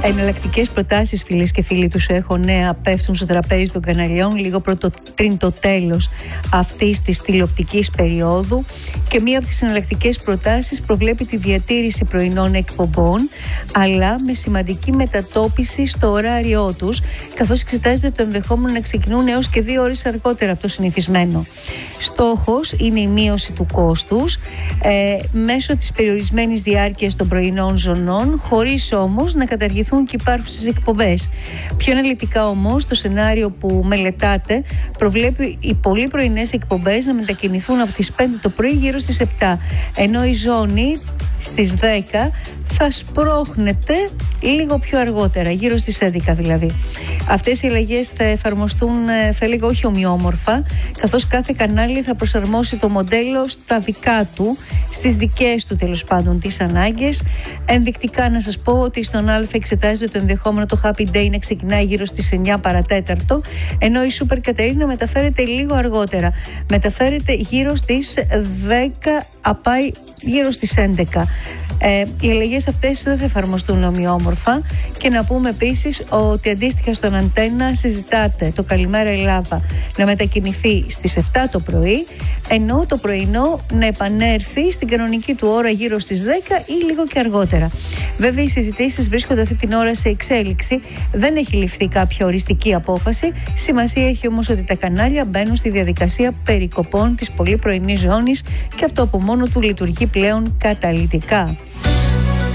Εναλλακτικές προτάσεις, φίλες και φίλοι, τους έχω νέα, πέφτουν στο τραπέζι των καναλιών λίγο πριν το τέλος αυτής της τηλεοπτικής περίοδου, και μία από τις εναλλακτικές προτάσεις προβλέπει τη διατήρηση πρωινών εκπομπών, αλλά με σημαντική μετατόπιση στο ωράριό τους, καθώς εξετάζεται το ενδεχόμενο να ξεκινούν έως και 2 ώρες αργότερα από το συνηθισμένο. Στόχος είναι η μείωση του κόστους μέσω της περιορισμένης διάρκειας των πρωινών ζωνών, χωρίς όμως να καταργηθούν και υπάρχουσες εκπομπές. Πιο αναλυτικά όμως, το σενάριο που μελετάτε προβλέπει οι πολύ πρωινές εκπομπές να μετακινηθούν από τις 5 το πρωί γύρω στις 7, ενώ η ζώνη στις 10 θα σπρώχνεται λίγο πιο αργότερα, γύρω στις 11 δηλαδή. Αυτές οι αλλαγές θα εφαρμοστούν, θα έλεγα, όχι ομοιόμορφα, καθώς κάθε κανάλι θα προσαρμόσει το μοντέλο στα δικά του, στις δικές του τέλος πάντων τις ανάγκες. Ενδεικτικά να σας πω ότι στον Α εξετάζεται το ενδεχόμενο το Happy Day να ξεκινάει γύρω στις 9 παρατέταρτο, ενώ η Super Κατερίνα μεταφέρεται λίγο αργότερα. Μεταφέρεται γύρω στις 10, απάει γύρω στις 11. Οι αλλαγές αυτές δεν θα εφαρμοστούν ομοιόμορφα, και να πούμε επίσης ότι αντίστοιχα στον Αντένα συζητάτε το Καλημέρα Ελλάδα να μετακινηθεί στις 7 το πρωί, ενώ το πρωινό να επανέλθει στην κανονική του ώρα γύρω στις 10 ή λίγο και αργότερα. Βέβαια, οι συζητήσεις βρίσκονται αυτή την ώρα σε εξέλιξη, δεν έχει ληφθεί κάποια οριστική απόφαση. Σημασία έχει όμως ότι τα κανάλια μπαίνουν στη διαδικασία περικοπών της πολύ πρωινής ζώνης, και αυτό από μόνο του λειτουργεί πλέον καταλυτικά.